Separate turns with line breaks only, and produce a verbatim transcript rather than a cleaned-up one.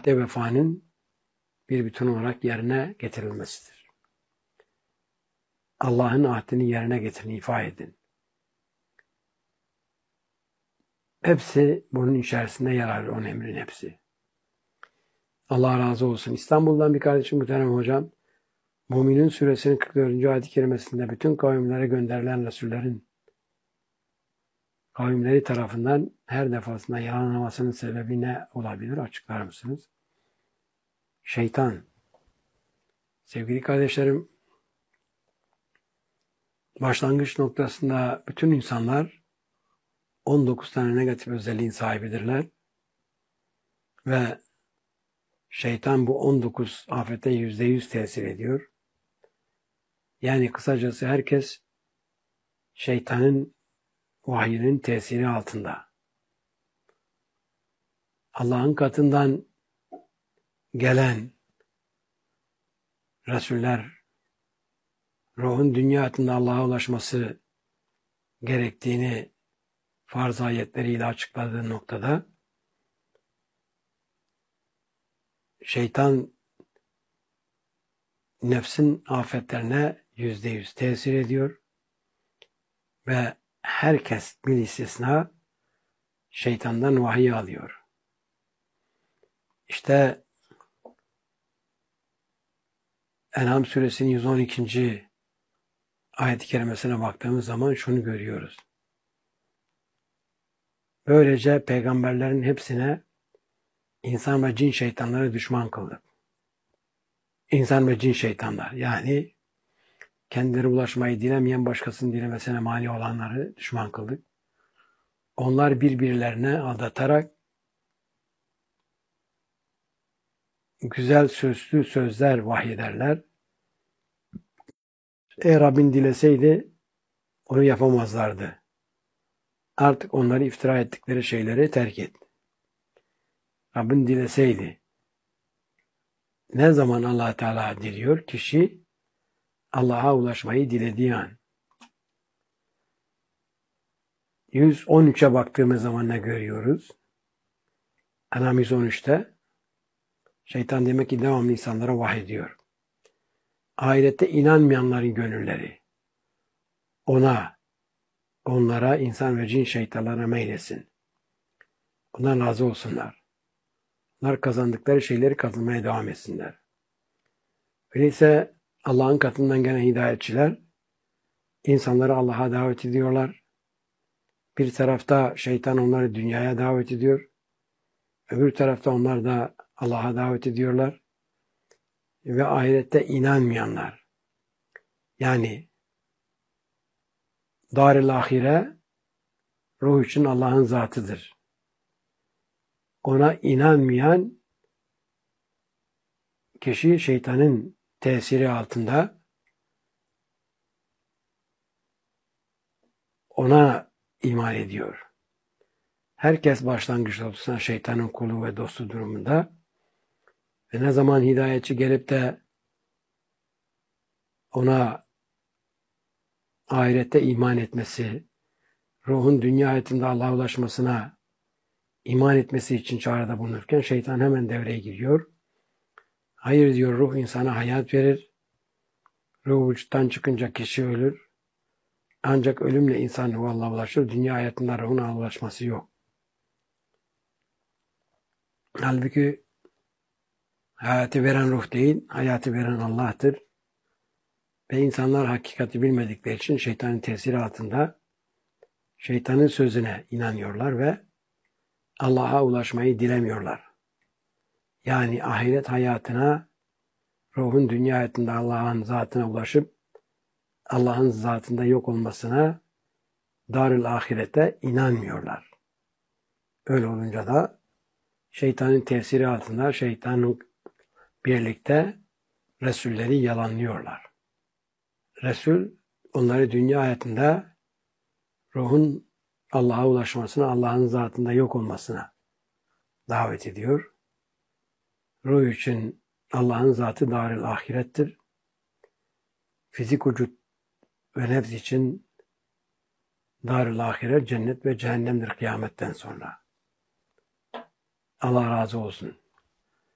ahde vefanın bir bütün olarak yerine getirilmesidir. Allah'ın ahdini yerine getirin, ifa edin. Hepsi bunun içerisinde yer alır, on emrin hepsi. Allah razı olsun. İstanbul'dan bir kardeşim muhterem hocam, Müminun suresinin kırk dördüncü ayet-i kerimesinde bütün kavimlere gönderilen Resullerin kavimleri tarafından her defasında yalanlamasının sebebi ne olabilir? Açıklar mısınız? Şeytan. Sevgili kardeşlerim, başlangıç noktasında bütün insanlar on dokuz tane negatif özelliğin sahibidirler. Ve şeytan bu on dokuz afete yüzde yüz tesir ediyor. Yani kısacası herkes şeytanın vahyinin tesiri altında. Allah'ın katından gelen Resuller, ruhun dünya hayatında Allah'a ulaşması gerektiğini farz ayetleriyle açıkladığı noktada şeytan nefsin afetlerine yüzde yüz tesir ediyor ve herkes bir istisna şeytandan vahiy alıyor. İşte En'am suresinin yüz on ikinci ayet-i kerimesine baktığımız zaman şunu görüyoruz. Böylece peygamberlerin hepsine insan ve cin şeytanları düşman kıldık. İnsan ve cin şeytanlar, yani kendileri ulaşmayı dilemeyen, başkasının dilemesine mani olanları düşman kıldık. Onlar birbirlerine aldatarak güzel sözlü sözler vahyederler. Eğer Rabbin dileseydi onu yapamazlardı. Artık onları iftira ettikleri şeyleri terk et. Rabbin dileseydi. Ne zaman Allah Teala diliyor? Kişi Allah'a ulaşmayı dilediği an. yüz on üçe baktığımız zaman ne görüyoruz? En'am yüz on üçte şeytan demek ki devamlı insanlara vahyediyor. Ahirette inanmayanların gönülleri ona, onlara, insan ve cin şeytanlarına meylesin. Ondan razı olsunlar. Onlar kazandıkları şeyleri kazanmaya devam etsinler. Öyleyse Allah'ın katından gelen hidayetçiler insanları Allah'a davet ediyorlar. Bir tarafta şeytan onları dünyaya davet ediyor. Öbür tarafta onlar da Allah'a davet ediyorlar. Ve ahirette inanmayanlar, yani dar-ı ahire ruh için Allah'ın zatıdır. Ona inanmayan kişi şeytanın tesiri altında, ona iman ediyor. Herkes başlangıç noktasında şeytanın kulu ve dostu durumunda ve ne zaman hidayetçi gelip de ona ahirette iman etmesi, ruhun dünya hayatında Allah'a ulaşmasına iman etmesi için çağrıda bulunurken şeytan hemen devreye giriyor. Hayır diyor, ruh insana hayat verir. Ruh vücuttan çıkınca kişi ölür. Ancak ölümle insan ruhu Allah'a ulaşır. Dünya hayatında ruhun Allah'a ulaşması yok. Halbuki hayatı veren ruh değil, hayatı veren Allah'tır. Ve insanlar hakikati bilmedikleri için şeytanın tesiri altında şeytanın sözüne inanıyorlar ve Allah'a ulaşmayı dilemiyorlar. Yani ahiret hayatına, ruhun dünya hayatında Allah'ın zatına ulaşıp Allah'ın zatında yok olmasına, dar-ül ahirete inanmıyorlar. Öyle olunca da şeytanın tesiri altında şeytanın birlikte Resulleri yalanlıyorlar. Resul onları dünya hayatında ruhun Allah'a ulaşmasına, Allah'ın zatında yok olmasına davet ediyor. Ruh için Allah'ın zatı dar-ül ahirettir. Fizik vücut ve nefs için dar-ül ahiret cennet ve cehennemdir kıyametten sonra. Allah razı olsun.